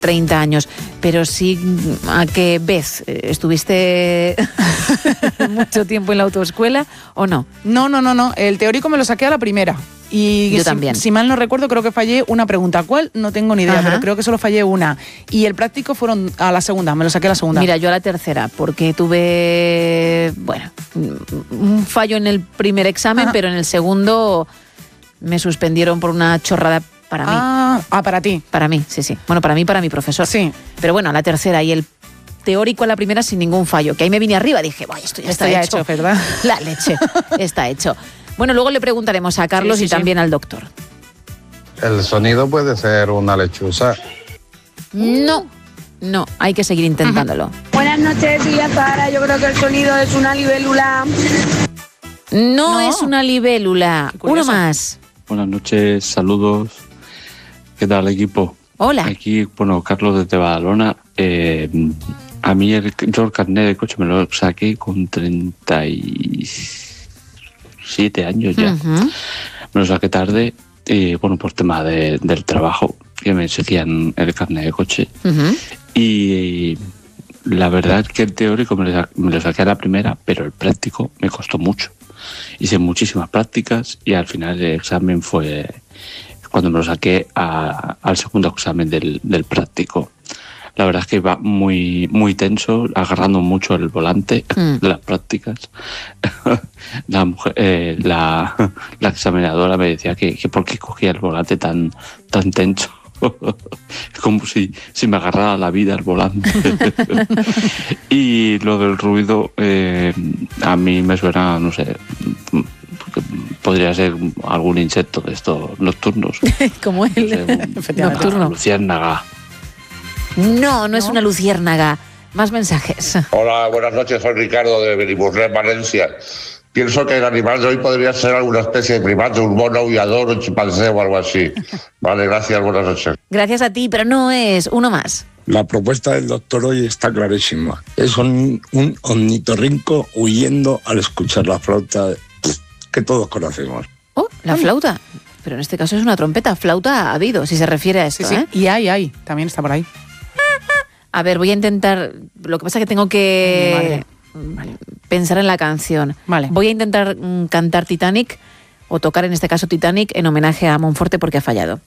30 años, pero sí, ¿a qué vez? ¿Estuviste mucho tiempo en la autoescuela o no? No. El teórico me lo saqué a la primera. Y yo también. Si mal no recuerdo, creo que fallé una pregunta. ¿Cuál? No tengo ni idea, pero creo que solo fallé una. Y el práctico fueron a la segunda, me lo saqué a la segunda. Mira, yo a la tercera, porque tuve, un fallo en el primer examen, pero en el segundo me suspendieron por una chorrada para mí. Para ti. Para mí, sí. Bueno, para mí, para mi profesor. Sí. Pero bueno, a la tercera y el teórico a la primera sin ningún fallo, que ahí me vine arriba, dije, esto ya está hecho, ¿verdad? La leche, está hecho. Bueno, luego le preguntaremos a Carlos y también al doctor. ¿El sonido puede ser una lechuza? No, hay que seguir intentándolo. Buenas noches, tía Sara. Yo creo que el sonido es una libélula. No es una libélula. Uno más. Buenas noches, saludos. ¿Qué tal, equipo? Hola. Aquí, Carlos desde Badalona. A mí yo el carnet de coche me lo saqué con 37 años ya. Me lo saqué tarde, por tema del trabajo, que me exigían el carnet de coche. Y la verdad es que el teórico me lo saqué a la primera, pero el práctico me costó mucho. Hice muchísimas prácticas y al final el examen fue cuando me lo saqué al segundo examen del práctico. La verdad es que iba muy, muy tenso, agarrando mucho el volante de las prácticas. La examinadora me decía que por qué cogía el volante tan tenso. Como si me agarrara la vida el volante. Y lo del ruido, a mí me suena, no sé, podría ser algún insecto de estos nocturnos. Como él, nocturno. Luciérnaga. No es una luciérnaga. Más mensajes. Hola, buenas noches, soy Ricardo de Benimuslem, Valencia. Pienso que el animal de hoy podría ser alguna especie de primate, un mono, aullador, un chimpancé o algo así. Vale, gracias, buenas noches. Gracias a ti, pero no es. Uno más. La propuesta del doctor hoy está clarísima. Es un ornitorrinco huyendo al escuchar la flauta que todos conocemos. Oh, la flauta. Pero en este caso es una trompeta. Flauta ha habido, si se refiere a esto. Sí. Y hay. También está por ahí. A ver, voy a intentar. Lo que pasa es que tengo que pensar en la canción. Vale. Voy a intentar cantar Titanic, o tocar en este caso Titanic, en homenaje a Monforte porque ha fallado.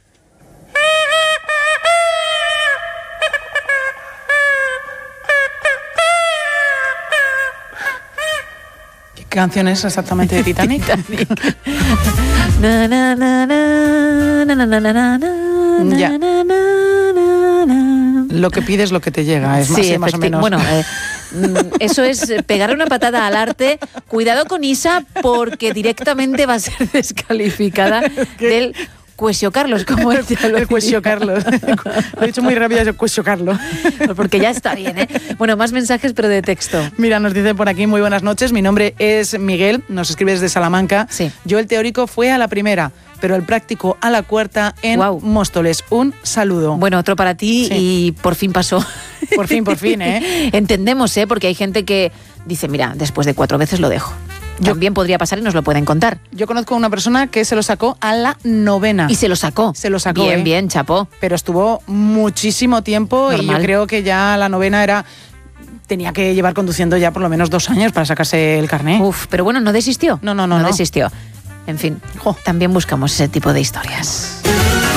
¿Qué canción es exactamente de Titanic? Titanic. Na, na, na, na, na, na, na, na, na, Ya. na, na, na, na. Lo que pides, lo que te llega. Es más o menos. Bueno, eso es pegar una patada al arte. Cuidado con Isa, porque directamente va a ser descalificada del Cuesio Carlos, como él ya lo El Cuesio Carlos. Lo he dicho muy rápido, es el Cuesio Carlos. Porque ya está bien, ¿eh? Bueno, más mensajes, pero de texto. Mira, nos dice por aquí, muy buenas noches, mi nombre es Miguel, nos escribe desde Salamanca. Sí. Yo el teórico fue a la primera, pero el práctico a la cuarta en Móstoles. Un saludo. Bueno, otro para ti y por fin pasó. Por fin, ¿eh? Entendemos, ¿eh? Porque hay gente que dice, mira, después de 4 veces lo dejo. También podría pasar y nos lo pueden contar. Yo conozco a una persona que se lo sacó a la 9ª. Y se lo sacó. Se lo sacó, Bien, chapó. Pero estuvo muchísimo tiempo. Normal. Y yo creo que ya la 9ª tenía que llevar conduciendo ya por lo menos 2 años para sacarse el carné. Pero bueno, no desistió. No. No desistió. En fin, también buscamos ese tipo de historias.